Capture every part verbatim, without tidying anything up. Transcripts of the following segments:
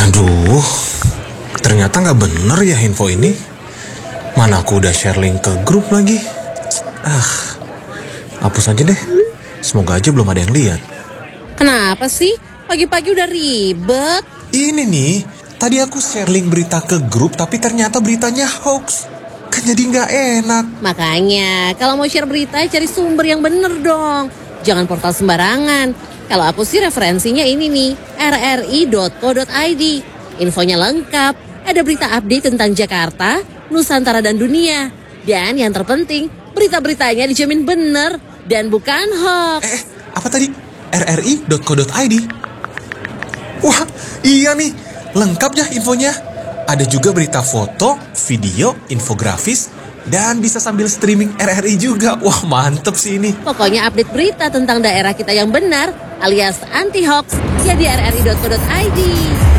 Aduh, ternyata nggak bener ya info ini. Mana aku udah share link ke grup lagi. Ah, hapus aja deh. Semoga aja belum ada yang lihat. Kenapa sih? Pagi-pagi udah ribet. Ini nih, tadi aku share link berita ke grup tapi ternyata beritanya hoax. Kan jadi nggak enak. Makanya, kalau mau share berita cari sumber yang bener dong. Jangan portal sembarangan. Kalau aku sih referensinya ini nih, r r i dot co dot i d. Infonya lengkap, ada berita update tentang Jakarta, Nusantara dan dunia. Dan yang terpenting, berita-beritanya dijamin bener dan bukan hoax. Eh, apa tadi? r r i dot co dot i d. Wah, iya nih, lengkap ya infonya. Ada juga berita foto, video, infografis, dan bisa sambil streaming R R I juga. Wah, mantep sih ini. Pokoknya update berita tentang daerah kita yang benar, alias anti-hoax, ya di r r i dot co dot i d.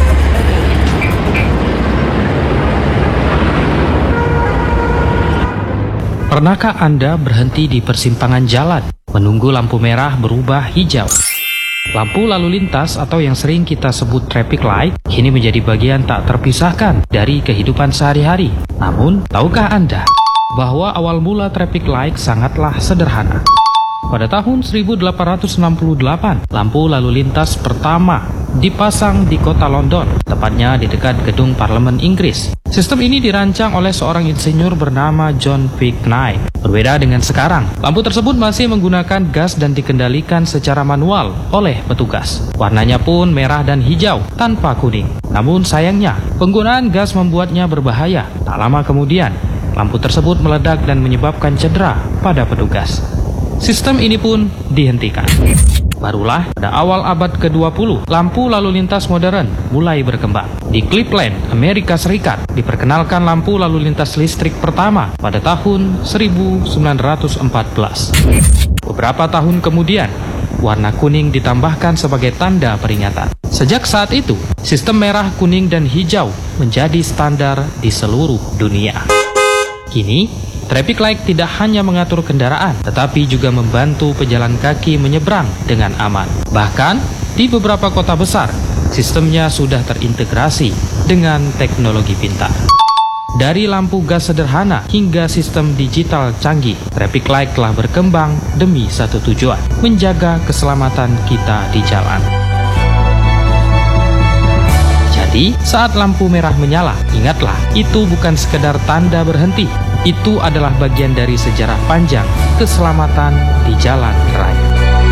Pernahkah Anda berhenti di persimpangan jalan, menunggu lampu merah berubah hijau? Lampu lalu lintas atau yang sering kita sebut traffic light kini menjadi bagian tak terpisahkan dari kehidupan sehari-hari. Namun, tahukah Anda bahwa awal mula traffic light sangatlah sederhana? Pada tahun seribu delapan ratus enam puluh delapan, lampu lalu lintas pertama dipasang di kota London, tepatnya di dekat gedung parlemen Inggris. Sistem ini dirancang oleh seorang insinyur bernama John Vick Knight. Berbeda dengan sekarang, lampu tersebut masih menggunakan gas dan dikendalikan secara manual oleh petugas. Warnanya pun merah dan hijau tanpa kuning. Namun sayangnya, penggunaan gas membuatnya berbahaya. Tak lama kemudian, lampu tersebut meledak dan menyebabkan cedera pada petugas. Sistem ini pun dihentikan. Barulah pada awal abad ke dua puluh, lampu lalu lintas modern mulai berkembang. Di Cleveland, Amerika Serikat, diperkenalkan lampu lalu lintas listrik pertama pada tahun seribu sembilan ratus empat belas. Beberapa tahun kemudian, warna kuning ditambahkan sebagai tanda peringatan. Sejak saat itu, sistem merah, kuning, dan hijau menjadi standar di seluruh dunia. Kini, traffic light tidak hanya mengatur kendaraan, tetapi juga membantu pejalan kaki menyeberang dengan aman. Bahkan, di beberapa kota besar, sistemnya sudah terintegrasi dengan teknologi pintar. Dari lampu gas sederhana hingga sistem digital canggih, traffic light telah berkembang demi satu tujuan, menjaga keselamatan kita di jalan. Jadi, saat lampu merah menyala, ingatlah, itu bukan sekedar tanda berhenti. Itu adalah bagian dari sejarah panjang keselamatan di jalan raya.